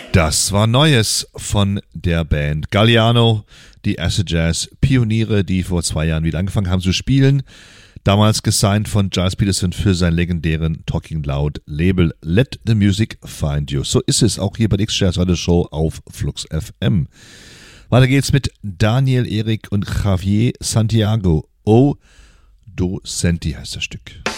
Das war Neues von der Band Galliano, die Acid Jazz Pioniere, die vor 2 Jahren wieder angefangen haben zu spielen. Damals gesigned von Giles Peterson für sein legendären Talking Loud Label Let the Music Find You. So ist es auch hier bei der X-Jazz Radio Show auf Flux FM. Weiter geht's mit Daniel Erik und Javier Santiago. O Do Senti heißt das Stück.